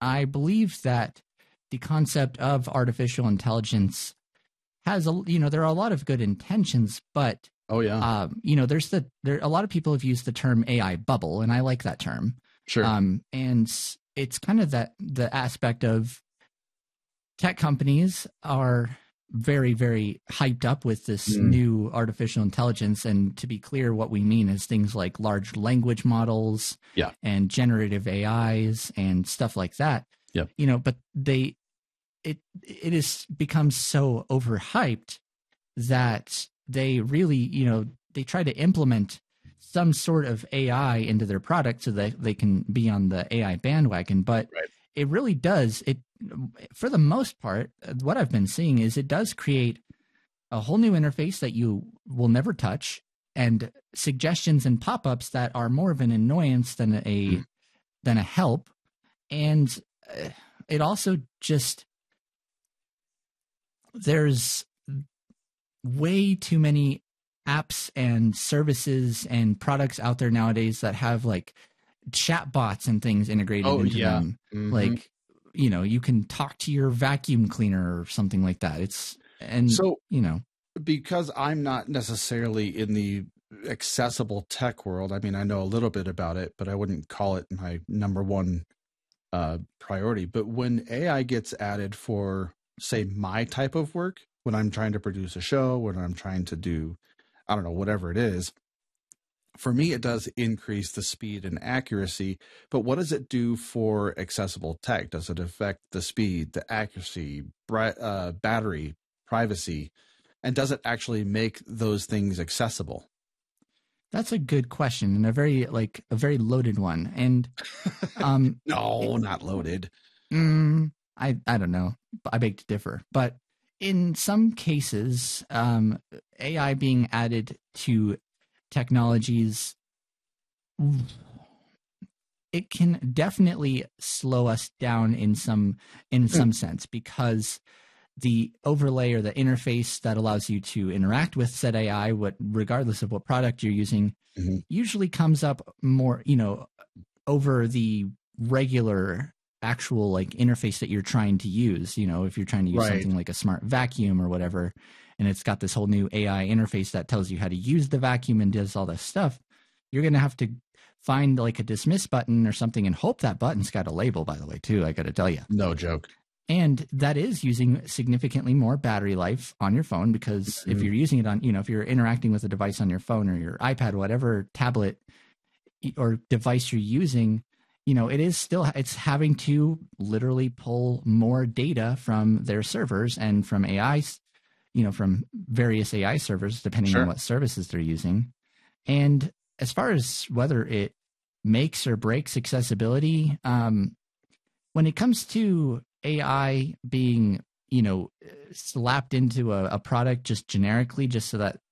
I believe that the concept of artificial intelligence has there are a lot of good intentions, but oh yeah, a lot of people have used the term AI bubble, and I like that term. sure. And it's kind of the aspect of tech companies are very, very hyped up with this new artificial intelligence. And to be clear, what we mean is things like large language models and generative AIs and stuff like that. Yep. But it has become so overhyped that they really, they try to implement some sort of AI into their product so that they can be on the AI bandwagon. But it really does, for the most part, what I've been seeing is it does create a whole new interface that you will never touch, and suggestions and pop-ups that are more of an annoyance than a help. And it also just, there's way too many apps and services and products out there nowadays that have like chat bots and things integrated into them. Like, you can talk to your vacuum cleaner or something like that. Because I'm not necessarily in the accessible tech world. I mean, I know a little bit about it, but I wouldn't call it my number one priority. But when AI gets added for, say, my type of work, when I'm trying to produce a show, when I'm trying to do, I don't know, whatever it is, for me, it does increase the speed and accuracy. But what does it do for accessible tech? Does it affect the speed, the accuracy, battery, privacy? And does it actually make those things accessible? That's a good question, and a very loaded one. And no, not loaded. I don't know. I beg to differ. But in some cases, AI being added to technologies, it can definitely slow us down in some sense, because the overlay or the interface that allows you to interact with said AI, regardless of what product you're using, usually comes up more, over the regular actual like interface that you're trying to use. If you're trying to use something like a smart vacuum or whatever, and it's got this whole new AI interface that tells you how to use the vacuum and does all this stuff, you're going to have to find like a dismiss button or something and hope that button's got a label, by the way, too. I got to tell you. No joke. And that is using significantly more battery life on your phone, because if you're using it on, if you're interacting with a device on your phone or your iPad, whatever tablet or device you're using, it's having to literally pull more data from their servers and from AIs, from various AI servers, depending on what services they're using. And as far as whether it makes or breaks accessibility, when it comes to AI being, slapped into a product just generically, just so that,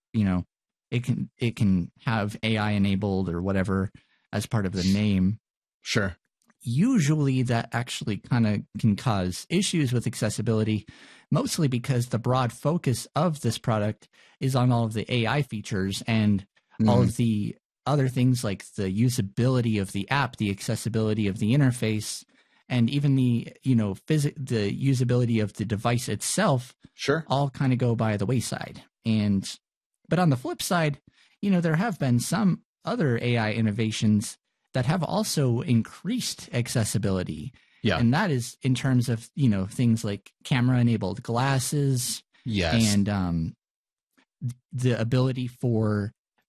it can have AI enabled or whatever as part of the name. Sure. Usually that actually kind of can cause issues with accessibility, mostly because the broad focus of this product is on all of the AI features and all of the other things like the usability of the app, the accessibility of the interface, and even the, the usability of the device itself. Sure. All kind of go by the wayside. But on the flip side, there have been some other AI innovations that have also increased accessibility. Yeah. And that is in terms of, things like camera-enabled glasses. Yes. And the ability for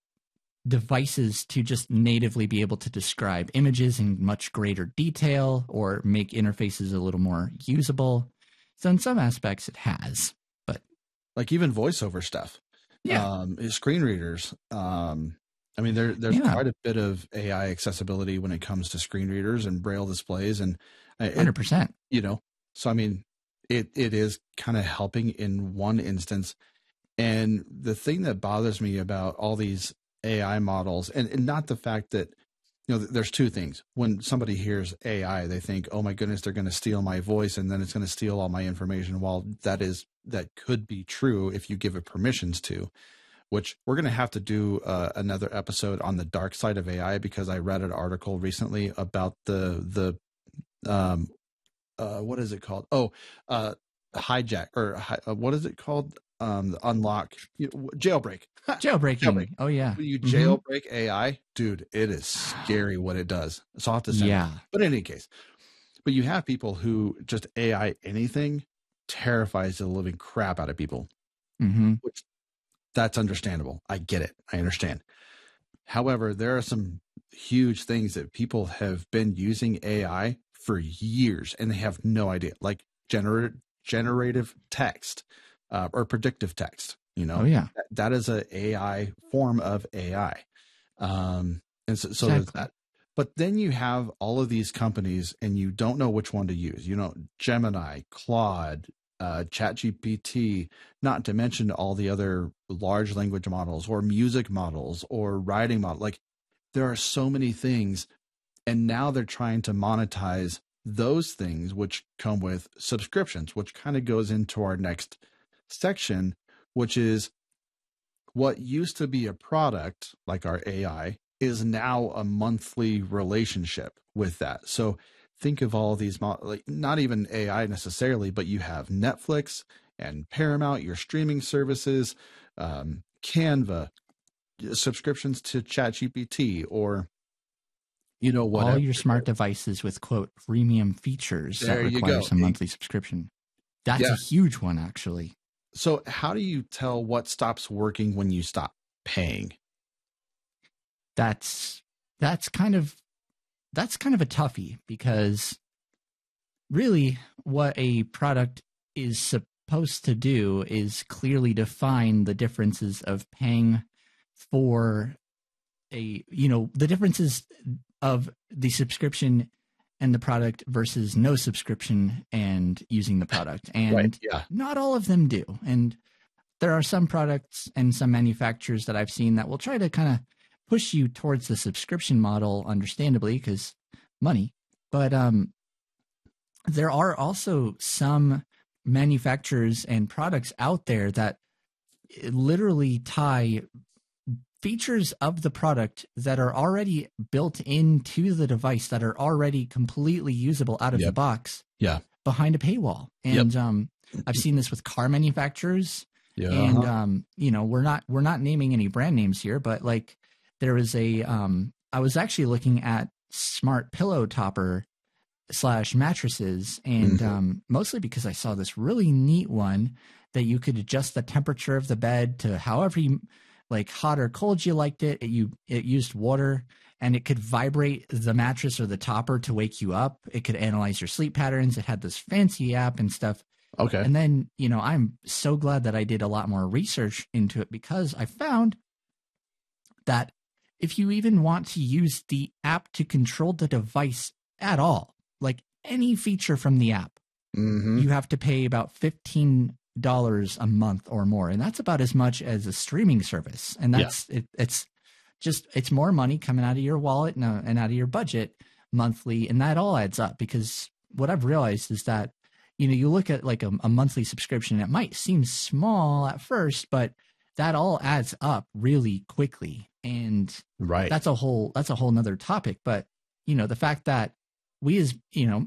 devices to just natively be able to describe images in much greater detail or make interfaces a little more usable. So in some aspects it has, but like even voiceover stuff. Yeah. Screen readers. I mean, there's quite a bit of AI accessibility when it comes to screen readers and Braille displays, and 100%. So I mean, it is kind of helping in one instance. And the thing that bothers me about all these AI models, and not the fact that, there's two things. When somebody hears AI, they think, oh my goodness, they're going to steal my voice and then it's going to steal all my information. While that could be true if you give it permissions to. Which we're going to have to do another episode on the dark side of AI, because I read an article recently about the what is it called? Oh, hijack or what is it called? The unlock, jailbreak. Jailbreaking. Jailbreak. Oh yeah. When you jailbreak AI, dude, it is scary what it does. So I'll have to send it. But in any case, but you have people who just AI anything terrifies the living crap out of people. Which that's understandable. I get it. I understand. However, there are some huge things that people have been using AI for years and they have no idea, like generative text or predictive text. You know, that is a AI form of AI. And so there's that. But then you have all of these companies and you don't know which one to use. You know, Gemini, Claude, ChatGPT, not to mention all the other large language models or music models or writing models. Like there are so many things. And now they're trying to monetize those things, which come with subscriptions, which kind of goes into our next section, which is what used to be a product like our AI is now a monthly relationship with that. So think of all these, like not even AI necessarily, but you have Netflix and Paramount, your streaming services, Canva, subscriptions to ChatGPT, or whatever. All your smart devices with quote premium features that require some monthly subscription. That's a huge one, actually. So how do you tell what stops working when you stop paying? That's kind of a toughie, because really what a product is supposed to do is clearly define the differences of paying for the differences of the subscription and the product versus no subscription and using the product. And not all of them do. And there are some products and some manufacturers that I've seen that will try to kind of push you towards the subscription model, understandably, because money. But there are also some manufacturers and products out there that literally tie features of the product that are already built into the device, that are already completely usable out of the box, behind a paywall. And I've seen this with car manufacturers. And we're not naming any brand names here, but like there was I was actually looking at smart pillow topper / mattresses, and mostly because I saw this really neat one that you could adjust the temperature of the bed to however you like, hot or cold you liked it. It used water, and it could vibrate the mattress or the topper to wake you up. It could analyze your sleep patterns. It had this fancy app and stuff. Okay. And then, I'm so glad that I did a lot more research into it, because I found that if you even want to use the app to control the device at all, like any feature from the app, you have to pay about $15 a month or more. And that's about as much as a streaming service. And that's it's more money coming out of your wallet and out of your budget monthly. And that all adds up, because what I've realized is that, you look at like a monthly subscription, it might seem small at first, but that all adds up really quickly. And that's a whole nother topic. But, the fact that we as,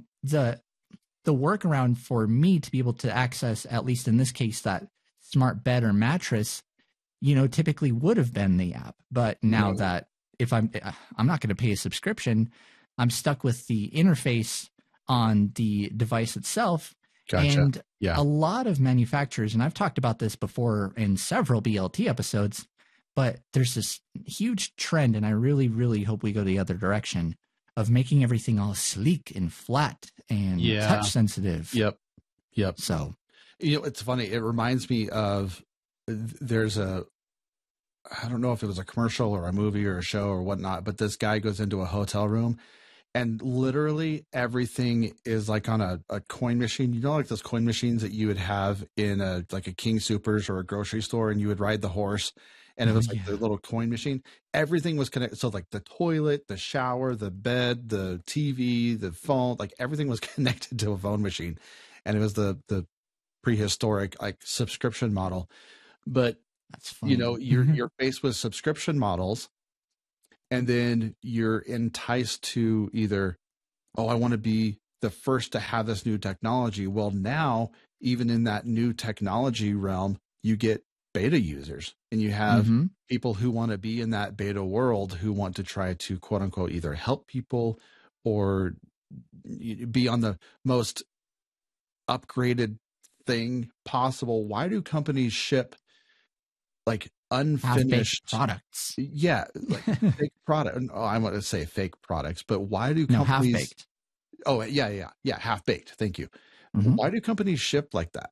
the workaround for me to be able to access, at least in this case, that smart bed or mattress, typically would have been the app. But now that if I'm not going to pay a subscription, I'm stuck with the interface on the device itself. Gotcha. And a lot of manufacturers, and I've talked about this before in several BLT episodes, but there's this huge trend, and I really, really hope we go the other direction, of making everything all sleek and flat and touch sensitive. Yep. So, it's funny. It reminds me of, there's I don't know if it was a commercial or a movie or a show or whatnot, but this guy goes into a hotel room and literally everything is like on a coin machine. Like those coin machines that you would have in a King Soopers or a grocery store, and you would ride the horse. And it was like the little coin machine. Everything was connected. So like the toilet, the shower, the bed, the TV, the phone, like everything was connected to a phone machine. And it was the prehistoric like subscription model. But that's funny. You're faced with subscription models, and then you're enticed to either, I want to be the first to have this new technology. Well, now, even in that new technology realm, you get beta users, and you have Mm-hmm. people who want to be in that beta world, who want to try to, quote unquote, either help people or be on the most upgraded thing possible. Why do companies ship like Half-baked unfinished products. Yeah, like fake product. Oh, I want to say fake products, but why do No, companies? half-baked. Oh, yeah, half baked. Thank you. Mm-hmm. Why do companies ship like that?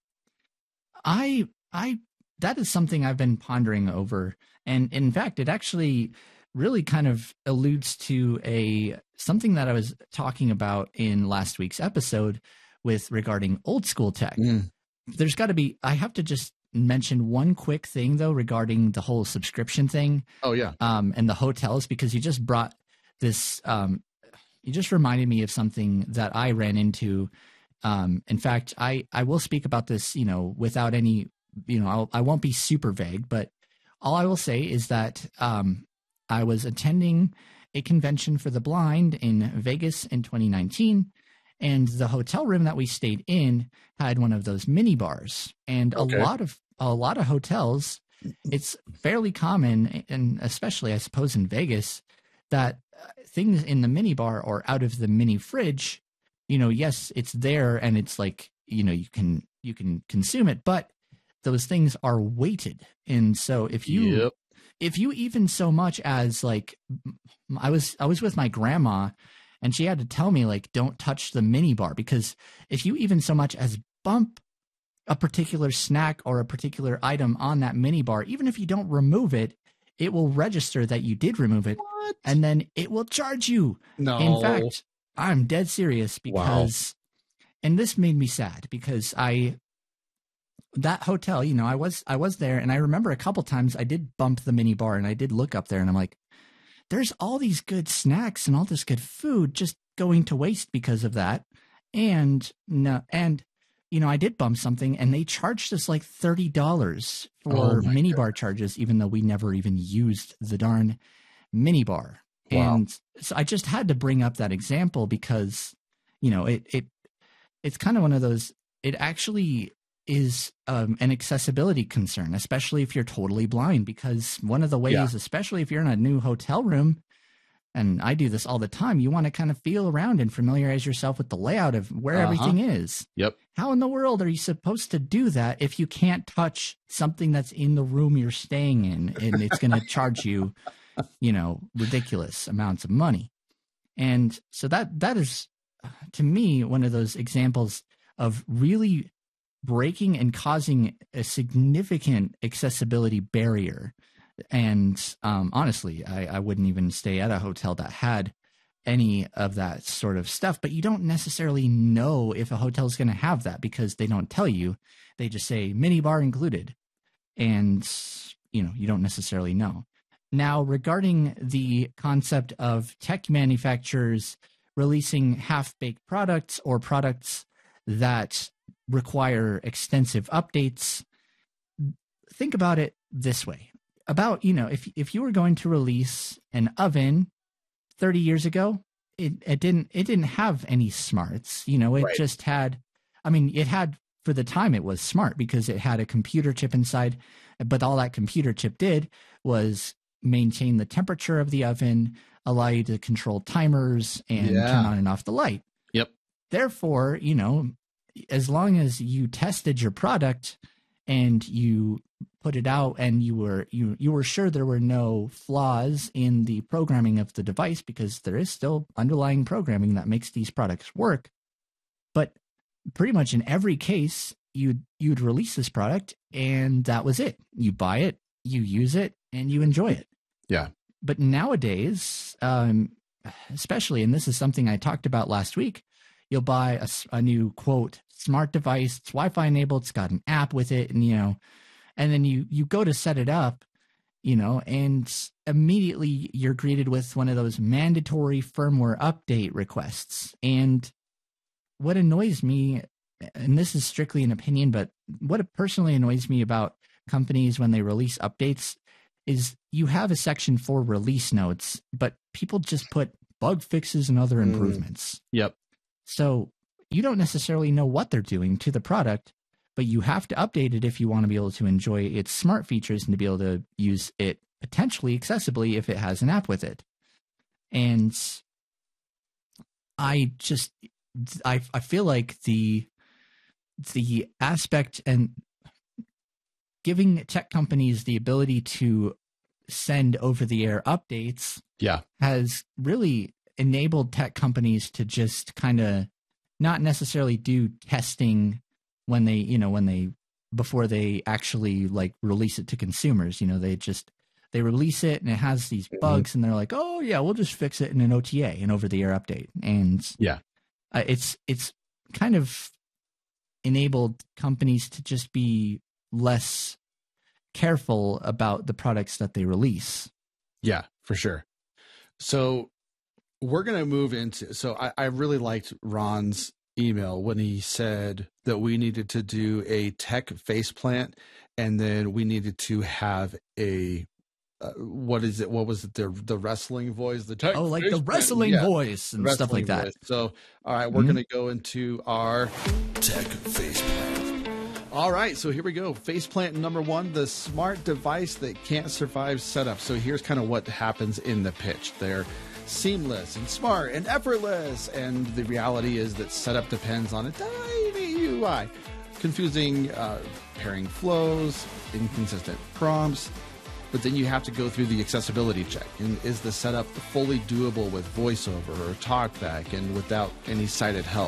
I that is something I've been pondering over, and in fact, it actually really kind of alludes to something that I was talking about in last week's episode with regarding old school tech. There's got to be. I have to just mention one quick thing though regarding the whole subscription thing. Oh yeah. And the hotels, because you just brought this. You just reminded me of something that I ran into. In fact, I will speak about this, without any, I won't be super vague, but all I will say is that I was attending a convention for the blind in Vegas in 2019, and the hotel room that we stayed in had one of those mini bars, and Okay. a lot of hotels, it's fairly common, and especially I suppose in Vegas, that things in the mini bar or out of the mini fridge, yes, it's there and it's like, you can consume it, but those things are weighted. And so if you even so much as like, I was with my grandma and she had to tell me like, don't touch the mini bar, because if you even so much as bump a particular snack or a particular item on that mini bar, even if you don't remove it, it will register that you did remove it. What? And then it will charge you. No. In fact, I'm dead serious, because, and this made me sad, because that hotel, I was there, and I remember a couple times I did bump the mini bar and I did look up there and I'm like, there's all these good snacks and all this good food just going to waste because of that. And I did bump something and they charged us like $30 for minibar charges, even though we never even used the darn minibar. Wow. And so I just had to bring up that example because, it's kind of one of those, it actually is an accessibility concern, especially if you're totally blind, because one of the ways, especially if you're in a new hotel room, and I do this all the time, you want to kind of feel around and familiarize yourself with the layout of where everything is. Yep. How in the world are you supposed to do that if you can't touch something that's in the room you're staying in, and it's going to charge you, ridiculous amounts of money? And so that is, to me, one of those examples of really breaking and causing a significant accessibility barrier. And honestly, I wouldn't even stay at a hotel that had any of that sort of stuff. But you don't necessarily know if a hotel is going to have that, because they don't tell you. They just say minibar included. And, you don't necessarily know. Now, regarding the concept of tech manufacturers releasing half-baked products or products that require extensive updates, think about it this way. About, if you were going to release an oven 30 years ago, it didn't have any smarts. It just had, it had, for the time it was smart because it had a computer chip inside, but all that computer chip did was maintain the temperature of the oven, allow you to control timers and turn on and off the light. Yep. Therefore, as long as you tested your product and you put it out and you were sure there were no flaws in the programming of the device, because there is still underlying programming that makes these products work. But pretty much in every case, you'd release this product and that was it. You buy it, you use it, and you enjoy it. Yeah. But nowadays, especially, and this is something I talked about last week, you'll buy a new, quote, smart device. It's Wi-Fi enabled. It's got an app with it. And, and then you go to set it up, and immediately you're greeted with one of those mandatory firmware update requests. And what annoys me, and this is strictly an opinion, but what personally annoys me about companies when they release updates is you have a section for release notes, but people just put bug fixes and other improvements. Yep. So you don't necessarily know what they're doing to the product, but you have to update it if you want to be able to enjoy its smart features and to be able to use it potentially accessibly if it has an app with it. And I feel like the aspect and giving tech companies the ability to send over-the-air updates has really enabled tech companies to just kind of not necessarily do testing when they before they actually like release it to consumers. They release it and it has these bugs and they're like, oh yeah, we'll just fix it in an OTA, an over-the-air update. And it's kind of enabled companies to just be less careful about the products that they release. Yeah, for sure. So we're going to move into, so I really liked Ron's email when he said that we needed to do a tech faceplant and then we needed to have a, what was it? The wrestling voice, the tech like the wrestling voice and stuff like that. Voice. So, all right, we're going to go into our tech faceplant. All right, so here we go. Faceplant number 1, the smart device that can't survive setup. So here's kind of what happens in the pitch. They're seamless and smart and effortless. And the reality is that setup depends on a tiny UI. Confusing pairing flows, inconsistent prompts. But then you have to go through the accessibility check. And is the setup fully doable with voiceover or talkback and without any sighted help?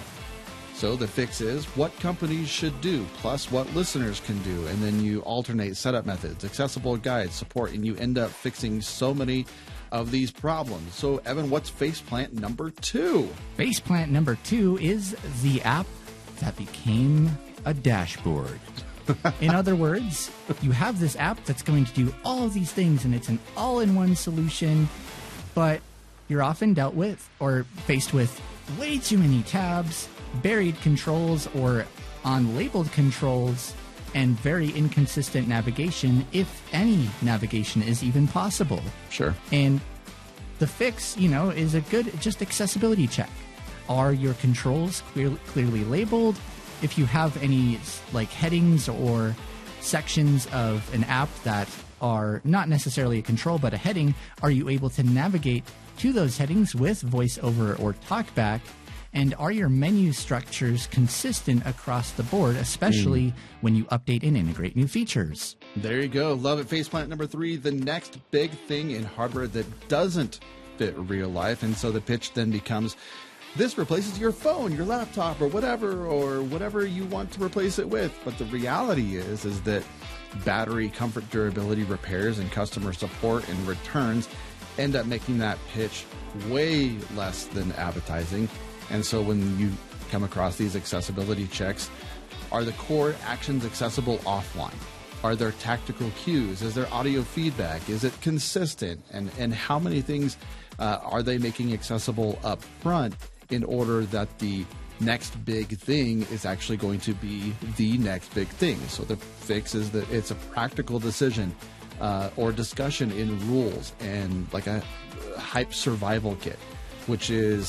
So the fix is what companies should do, plus what listeners can do. And then you alternate setup methods, accessible guides, support, and you end up fixing so many of these problems. So, Evan, what's faceplant number 2? Faceplant number 2 is the app that became a dashboard. In other words, you have this app that's going to do all of these things, and it's an all-in-one solution, but you're often dealt with or faced with way too many tabs, buried controls or unlabeled controls, and very inconsistent navigation, if any navigation is even possible. Sure. And the fix, is a good just accessibility check. Are your controls clearly labeled? If you have any like headings or sections of an app that are not necessarily a control but a heading, are you able to navigate to those headings with voiceover or talkback? And are your menu structures consistent across the board, especially when you update and integrate new features? There you go. Love it. Faceplant number 3, the next big thing in hardware that doesn't fit real life. And so the pitch then becomes, this replaces your phone, your laptop, or whatever you want to replace it with. But the reality is that battery, comfort, durability, repairs, and customer support and returns end up making that pitch way less than appetizing. And so when you come across these accessibility checks, are the core actions accessible offline? Are there tactical cues? Is there audio feedback? Is it consistent? And how many things are they making accessible up front in order that the next big thing is actually going to be the next big thing? So the fix is that it's a practical decision or discussion in rules, and like a hype survival kit, which is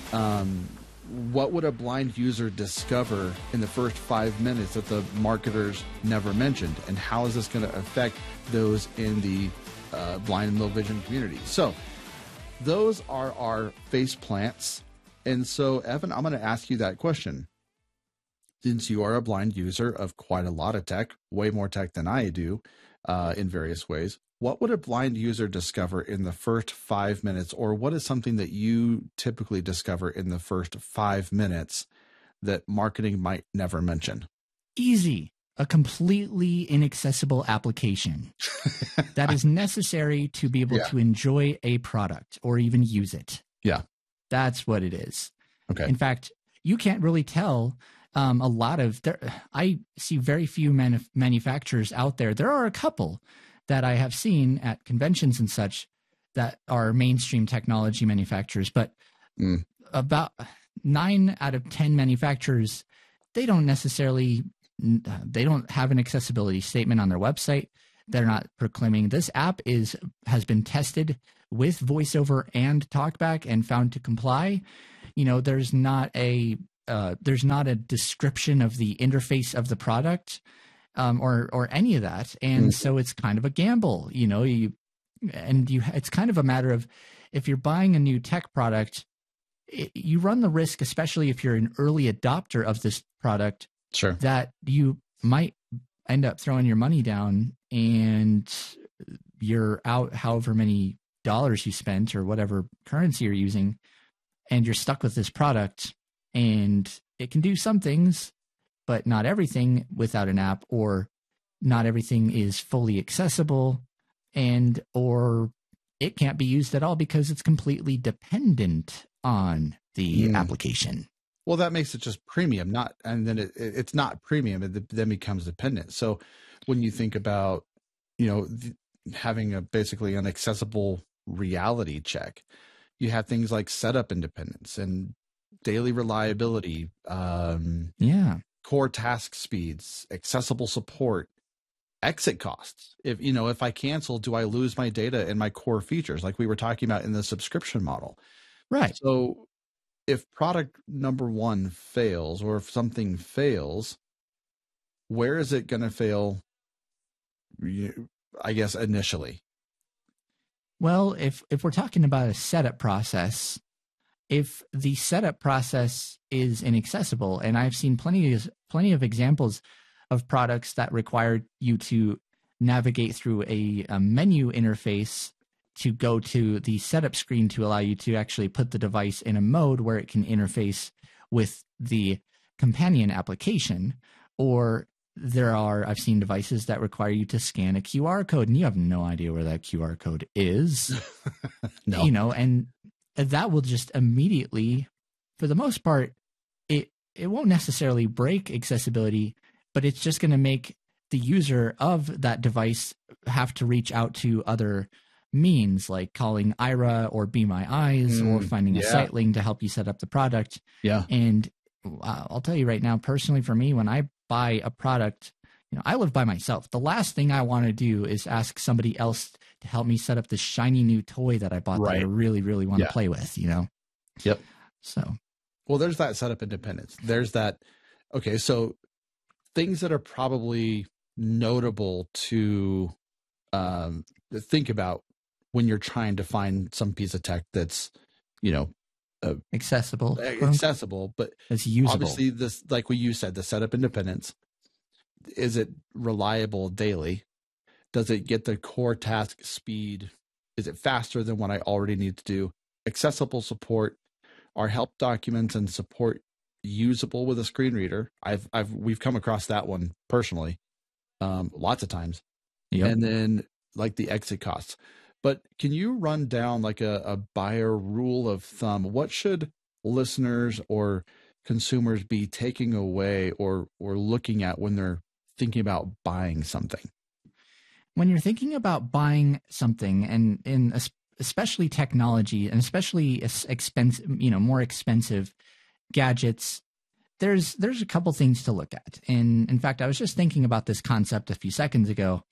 what would a blind user discover in the first 5 minutes that the marketers never mentioned, and how is this going to affect those in the blind and low vision community? So those are our face plants. And so, Evan, I'm going to ask you that question. Since you are a blind user of quite a lot of tech, way more tech than I do in various ways, what would a blind user discover in the first 5 minutes, or what is something that you typically discover in the first 5 minutes that marketing might never mention? Easy. A completely inaccessible application that is necessary to be able to enjoy a product or even use it. Yeah. That's what it is. Okay. In fact, you can't really tell a lot of I see very few manufacturers out there. There are a couple that I have seen at conventions and such that are mainstream technology manufacturers, but about 9 out of 10 manufacturers, they don't have an accessibility statement on their website. They're not proclaiming this app has been tested with voiceover and talkback and found to comply. there's not a description of the interface of the product, or any of that, and so it's kind of a gamble. It's kind of a matter of, if you're buying a new tech product, you run the risk, especially if you're an early adopter of this product, sure, that you might end up throwing your money down and you're out however many dollars you spent or whatever currency you're using, and you're stuck with this product, and it can do some things, but not everything without an app, or not everything is fully accessible, or it can't be used at all because it's completely dependent on the application. Well, that makes it just premium, and then it's not premium. It then becomes dependent. So when you think about, having basically an accessible reality check, you have things like setup independence and daily reliability, core task speeds, accessible support, exit costs. If I cancel, do I lose my data and my core features, like we were talking about in the subscription model? Right. So if product number one fails, or if something fails, where is it going to fail, I guess, initially? Well, if we're talking about a setup process, if the setup process is inaccessible, and I've seen plenty of examples of products that require you to navigate through a menu interface to go to the setup screen to allow you to actually put the device in a mode where it can interface with the companion application. Or I've seen devices that require you to scan a QR code, and you have no idea where that QR code is. No. And that will just immediately, for the most part, it won't necessarily break accessibility, but it's just going to make the user of that device have to reach out to other means, like calling Aira or Be My Eyes, or finding a site link to help you set up the product. Yeah. And I'll tell you right now, personally, for me, when I buy a product, I live by myself. The last thing I want to do is ask somebody else to help me set up this shiny new toy that I bought that I really, really want to play with, Yep. So. Well, there's that setup independence. There's that. Okay. So things that are probably notable to think about when you're trying to find some piece of tech that's, accessible, but it's usable. Obviously, this, like what you said, the setup independence. Is it reliable daily? Does it get the core task speed? Is it faster than what I already need to do? Accessible support. Are help documents and support usable with a screen reader? We've come across that one personally, lots of times. Yep. And then like the exit costs. But can you run down like a buyer rule of thumb? What should listeners or consumers be taking away or looking at when they're thinking about buying something? When you're thinking about buying something, and especially technology, and especially expensive, more expensive gadgets, there's a couple things to look at. And in fact, I was just thinking about this concept a few seconds ago.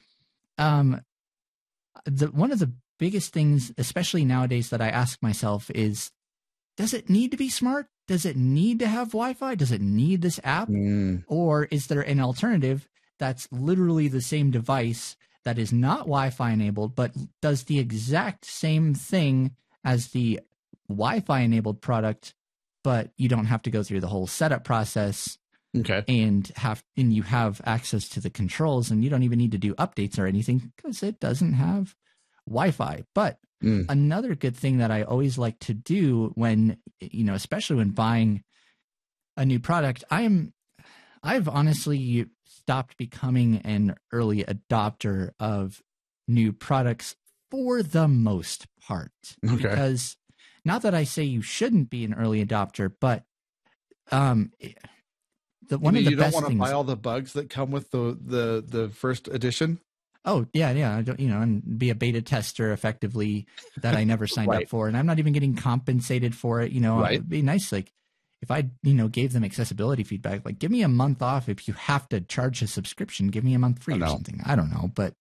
One of the biggest things, especially nowadays, that I ask myself is, does it need to be smart? Does it need to have Wi-Fi? Does it need this app? Or is there an alternative that's literally the same device that is not Wi-Fi enabled, but does the exact same thing as the Wi-Fi enabled product, but you don't have to go through the whole setup process? Okay. And you have access to the controls, and you don't even need to do updates or anything because it doesn't have Wi-Fi. But another good thing that I always like to do when, especially when buying a new product, I've honestly stopped becoming an early adopter of new products for the most part. Okay. Because, not that I say you shouldn't be an early adopter, but one of the best things. You don't want to buy all the bugs that come with the first edition. Oh yeah. I don't, and be a beta tester effectively that I never signed up for, and I'm not even getting compensated for it. It'd be nice, like, if I, gave them accessibility feedback, like, give me a month off. If you have to charge a subscription, give me a month free or something. I don't know, but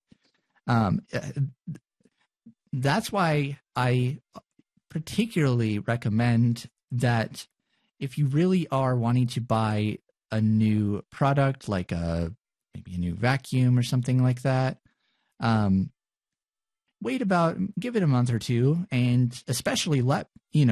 that's why I particularly recommend that if you really are wanting to buy a new product, like maybe a new vacuum or something like that, give it a month or two, and especially let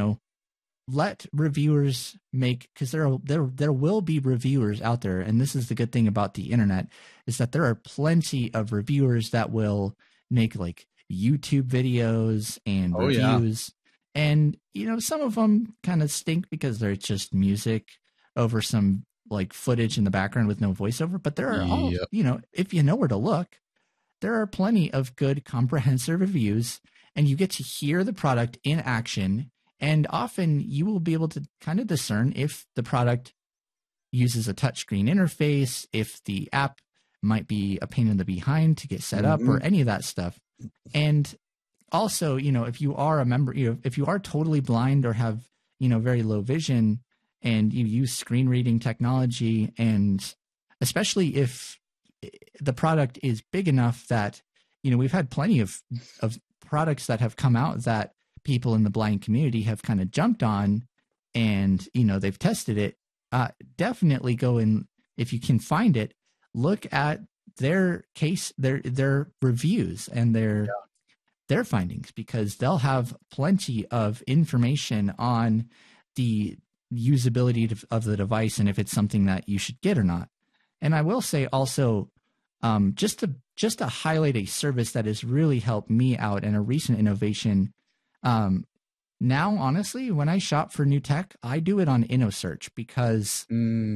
reviewers make, because there will be reviewers out there, and this is the good thing about the internet, is that there are plenty of reviewers that will make like YouTube videos and reviews. And some of them kind of stink because they're just music over some like footage in the background with no voiceover, but there are if you know where to look, there are plenty of good comprehensive reviews, and you get to hear the product in action. And often you will be able to kind of discern if the product uses a touchscreen interface, if the app might be a pain in the behind to get set up, or any of that stuff. And also, if you are a member, if you are totally blind or have, very low vision, and you use screen reading technology, and especially if the product is big enough that, we've had plenty of products that have come out that people in the blind community have kind of jumped on, and they've tested it. Definitely go in, if you can find it, look at their reviews and their findings, because they'll have plenty of information on the usability of the device and if it's something that you should get or not. And I will say also, just to highlight a service that has really helped me out and a recent innovation. Now, honestly, when I shop for new tech, I do it on InnoSearch because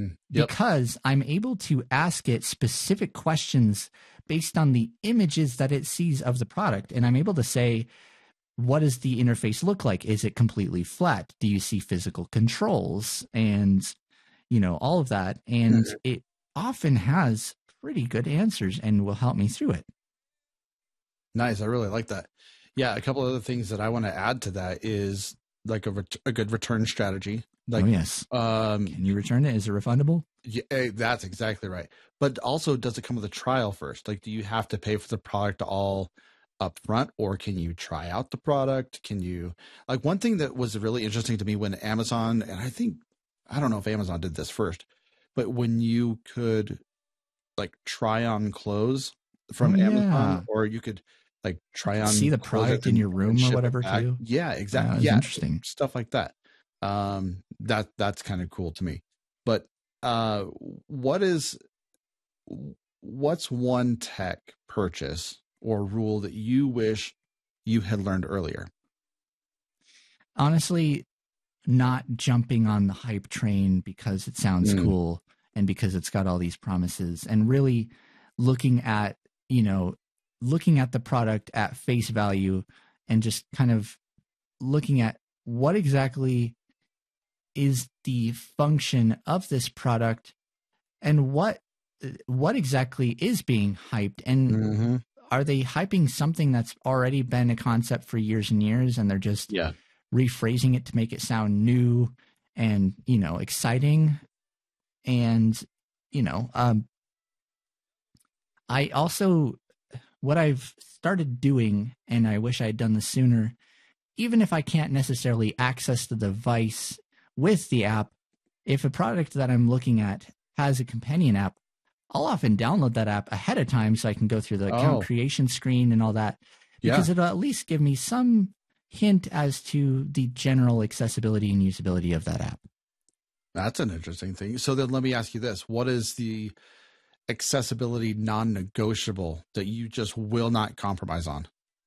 I'm able to ask it specific questions based on the images that it sees of the product. And I'm able to say, what does the interface look like? Is it completely flat? Do you see physical controls? And, all of that. And it often has pretty good answers and will help me through it. Nice. I really like that. Yeah, a couple of other things that I want to add to that is like a good return strategy. Like, oh, yes. Can you return it? Is it refundable? Yeah, that's exactly right. But also, does it come with a trial first? Like, do you have to pay for the product all up front, or can you try out the product? Can you, like, one thing that was really interesting to me when Amazon, and I don't know if Amazon did this first, but when you could like try on clothes from Amazon, or you could like try on, see the product in your room or whatever too. Yeah, exactly. Yeah, interesting stuff like that. That's kind of cool to me. But what's one tech purchase or rule that you wish you had learned earlier? Honestly, not jumping on the hype train because it sounds cool and because it's got all these promises, and really looking at the product at face value and just kind of looking at what exactly is the function of this product and what exactly is being hyped, and are they hyping something that's already been a concept for years and years, and they're just rephrasing it to make it sound new and exciting. And I also, what I've started doing, and I wish I had done this sooner, even if I can't necessarily access the device with the app, if a product that I'm looking at has a companion app, I'll often download that app ahead of time so I can go through the account creation screen and all that, because it'll at least give me some hint as to the general accessibility and usability of that app. That's an interesting thing. So then let me ask you this. What is the accessibility non-negotiable that you just will not compromise on?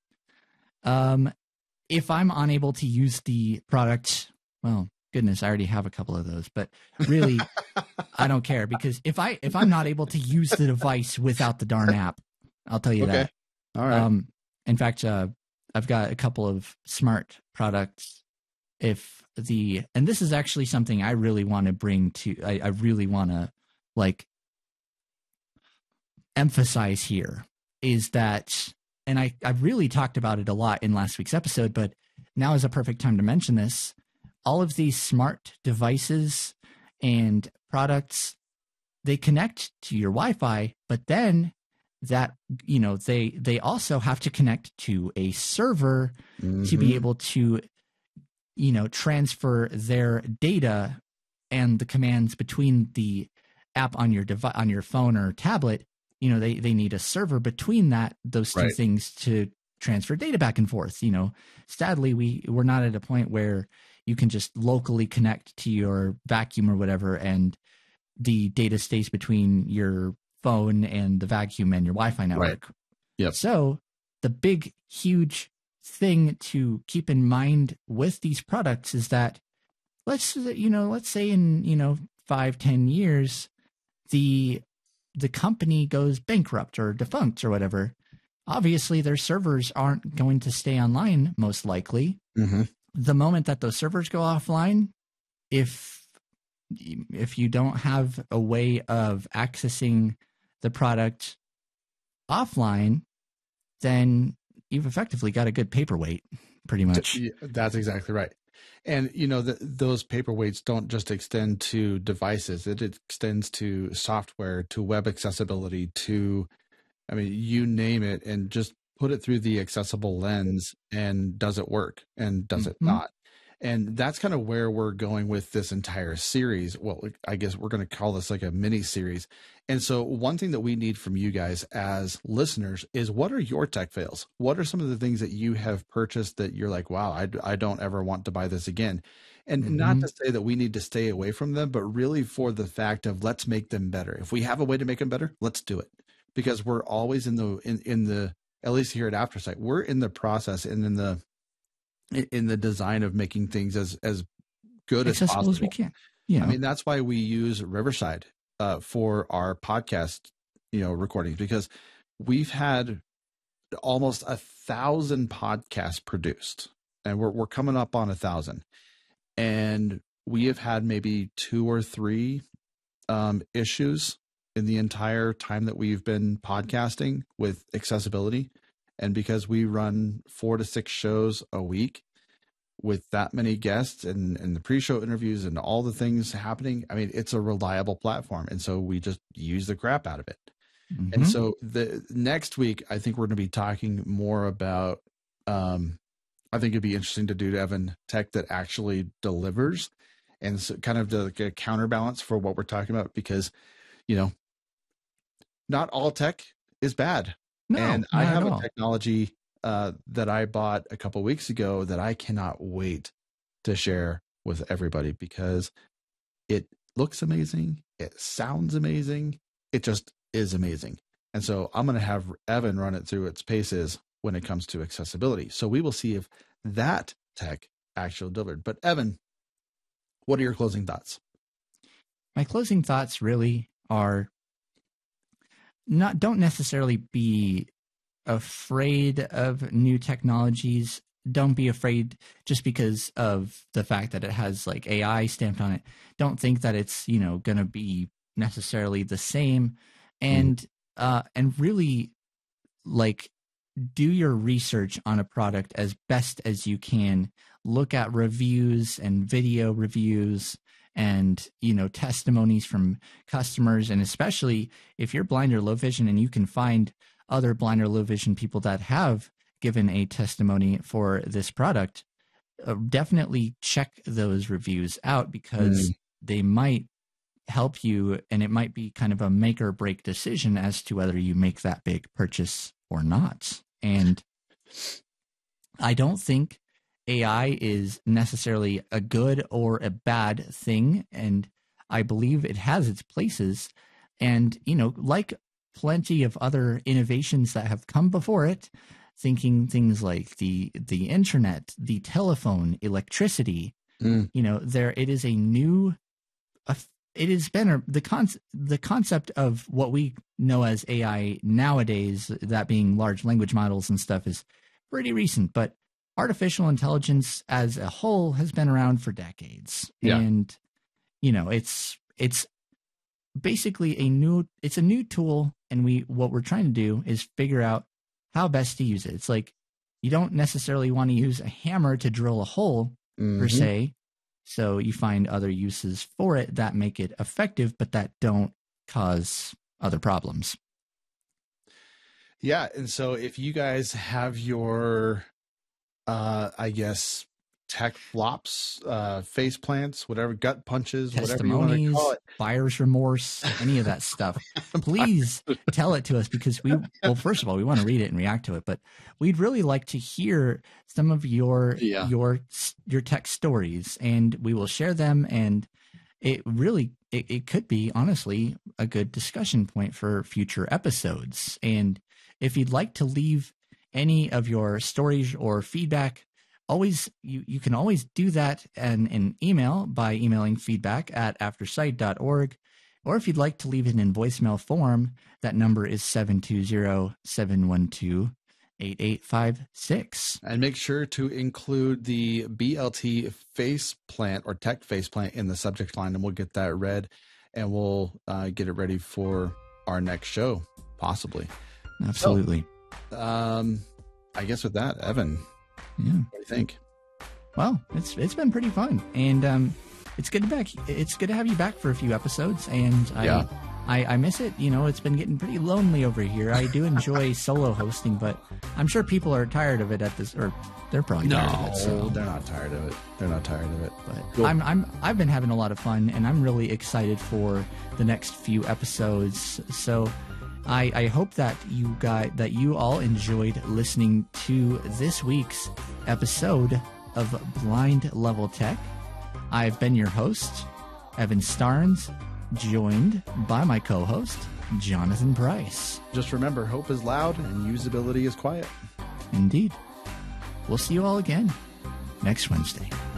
If I'm unable to use the product, well, goodness, I already have a couple of those, but really I don't care, because if I'm not able to use the device without the darn app, I'll tell you that. All right. In fact, I've got a couple of smart products. And this is actually something I really want to bring to, I really want to like emphasize here, is that, and I've really talked about it a lot in last week's episode, but now is a perfect time to mention this. All of these smart devices and products, they connect to your Wi-Fi, but then that, they also have to connect to a server to be able to transfer their data and the commands between the app on your device, on your phone or tablet. They need a server between those two things to transfer data back and forth. Sadly, we're not at a point where you can just locally connect to your vacuum or whatever, and the data stays between your phone and the vacuum and your Wi-Fi network. Right. Yep. So the big, huge thing to keep in mind with these products is that let's say in 5-10 years the company goes bankrupt or defunct or whatever. Obviously their servers aren't going to stay online, most likely. Mm-hmm. The moment that those servers go offline, if you don't have a way of accessing the product offline, then you've effectively got a good paperweight, pretty much. That's exactly right. And, those paperweights don't just extend to devices. It extends to software, to web accessibility, you name it, and just put it through the accessible lens. And does it work? And does it not? And that's kind of where we're going with this entire series. Well, I guess we're going to call this like a mini series. And so one thing that we need from you guys as listeners is, what are your tech fails? What are some of the things that you have purchased that you're like, wow, I don't ever want to buy this again? And not to say that we need to stay away from them, but really for the fact of, let's make them better. If we have a way to make them better, let's do it. Because we're always in the, at least here at AfterSight, we're in the process and in the design of making things as good as possible as we can. Yeah. That's why we use Riverside for our podcast, recordings, because we've had almost 1,000 podcasts produced, and we're coming up on 1,000, and we have had maybe 2 or 3 issues in the entire time that we've been podcasting with accessibility. And because we run 4 to 6 shows a week with that many guests and the pre-show interviews and all the things happening, it's a reliable platform. And so we just use the crap out of it. Mm-hmm. And so the next week, I think we're going to be talking more about, I think it'd be interesting to do, Evan, tech that actually delivers, and so kind of like a counterbalance for what we're talking about, because, not all tech is bad. No, and I have a technology that I bought a couple of weeks ago that I cannot wait to share with everybody, because it looks amazing. It sounds amazing. It just is amazing. And so I'm going to have Evan run it through its paces when it comes to accessibility. So we will see if that tech actually delivered. But Evan, what are your closing thoughts? My closing thoughts really are don't necessarily be afraid of new technologies. Don't be afraid just because of the fact that it has like AI stamped on it. Don't think that it's, going to be necessarily the same, and really like do your research on a product as best as you can. Look at reviews and video reviews and, testimonies from customers. And especially if you're blind or low vision and you can find other blind or low vision people that have given a testimony for this product, definitely check those reviews out, because they might help you, and it might be kind of a make or break decision as to whether you make that big purchase or not. And I don't think AI is necessarily a good or a bad thing, and I believe it has its places. And, like plenty of other innovations that have come before it, thinking things like the internet, the telephone, electricity, it is a new, it has been the concept of what we know as AI nowadays, that being large language models and stuff, is pretty recent, but artificial intelligence as a whole has been around for decades. Yeah. And, it's basically a new tool. And what we're trying to do is figure out how best to use it. It's like, you don't necessarily want to use a hammer to drill a hole per se. So you find other uses for it that make it effective, but that don't cause other problems. Yeah. And so if you guys have your, tech flops, face plants, whatever, gut punches, whatever you want to testimonies, call it. buyer's remorse, any of that stuff, please tell it to us, because well, first of all, we want to read it and react to it, but we'd really like to hear some of your tech stories, and we will share them. And it could be, honestly, a good discussion point for future episodes. And if you'd like to leave any of your stories or feedback, you can always do that in an email by emailing feedback@aftersight.org. Or if you'd like to leave it in voicemail form, that number is 720-712-8856. And make sure to include the BLT face plant or tech face plant in the subject line, and we'll get that read, and we'll get it ready for our next show, possibly. Absolutely. So, I guess with that, Evan, what do you think? Well, it's been pretty fun, and it's good to have you back for a few episodes, and I miss it. It's been getting pretty lonely over here. I do enjoy solo hosting, but I'm sure people are tired of it at this, or they're probably tired of it. So. They're not tired of it. But cool. I've been having a lot of fun, and I'm really excited for the next few episodes. So I hope that you all enjoyed listening to this week's episode of Blind Level Tech. I've been your host, Evan Starnes, joined by my co-host, Jonathan Price. Just remember, hope is loud and usability is quiet. Indeed. We'll see you all again next Wednesday.